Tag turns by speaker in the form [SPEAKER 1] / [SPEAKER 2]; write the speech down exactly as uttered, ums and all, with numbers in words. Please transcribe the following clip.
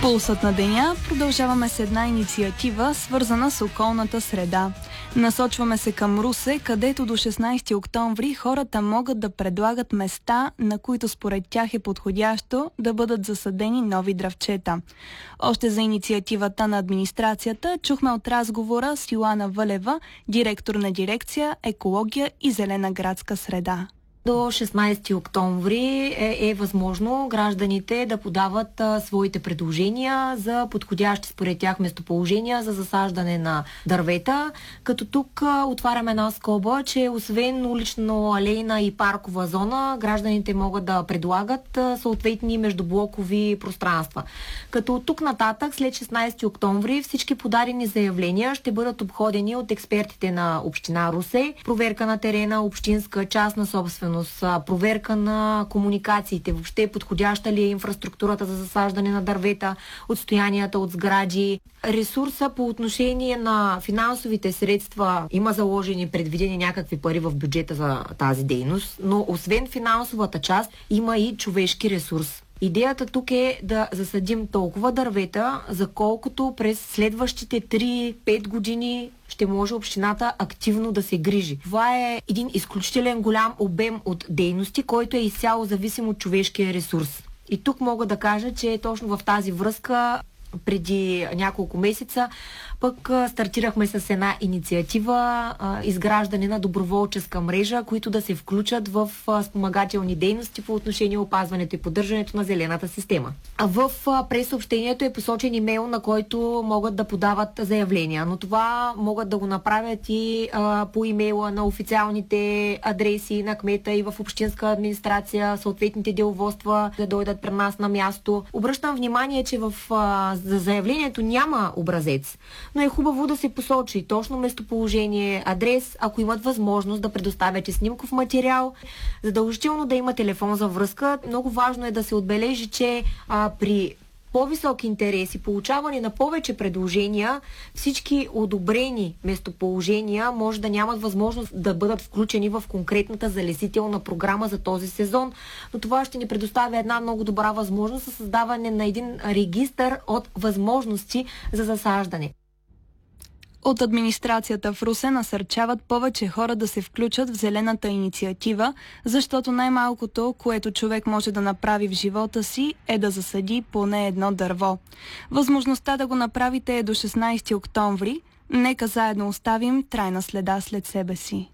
[SPEAKER 1] Пулсът на деня продължаваме с една инициатива, свързана с околната среда. Насочваме се към Русе, където до шестнайсети октомври хората могат да предлагат места, на които според тях е подходящо да бъдат засадени нови дръвчета. Още за инициативата на администрацията чухме от разговора с Йоана Вълева, директор на дирекция Екология и зелена градска среда.
[SPEAKER 2] До шестнайсети октомври е, е възможно гражданите да подават а, своите предложения за подходящи според тях местоположения за засаждане на дървета, като тук а, отваряме една скоба, че освен улично-алейна и паркова зона, гражданите могат да предлагат а, съответни междублокови пространства. Като от тук нататък, след шестнайсети октомври, всички подадени заявления ще бъдат обходени от експертите на община Русе, проверка на терена, общинска, частна собственост, проверка на комуникациите, въобще подходяща ли е инфраструктурата за засаждане на дървета, отстоянията от сгради. Ресурса по отношение на финансовите средства, има заложени, предвидени някакви пари в бюджета за тази дейност, но освен финансовата част има и човешки ресурс. Идеята тук е да засадим толкова дървета, за колкото през следващите три-пет години ще може общината активно да се грижи. Това е един изключителен голям обем от дейности, който е изцяло зависим от човешкия ресурс. И тук мога да кажа, че точно в тази връзка преди няколко месеца пък стартирахме с една инициатива а, изграждане на доброволческа мрежа, които да се включат в а, спомагателни дейности по отношение опазването и поддържането на зелената система. А в а, пресъобщението е посочен имейл, на който могат да подават заявления, но това могат да го направят и а, по имейла на официалните адреси на кмета и в общинска администрация, съответните деловодства да дойдат при нас на място. Обръщам внимание, че в а, за заявлението няма образец, но е хубаво да се посочи точно местоположение, адрес, ако имат възможност да предоставят и снимков материал, задължително да има телефон за връзка. Много важно е да се отбележи, че а, при по-висок интерес и получаване на повече предложения, всички одобрени местоположения може да нямат възможност да бъдат включени в конкретната залесителна програма за този сезон, но това ще ни предоставя една много добра възможност за създаване на един регистър от възможности за засаждане.
[SPEAKER 1] От администрацията в Русе насърчават повече хора да се включат в зелената инициатива, защото най-малкото, което човек може да направи в живота си, е да засади поне едно дърво. Възможността да го направите е до шестнайсети октомври. Нека заедно оставим трайна следа след себе си.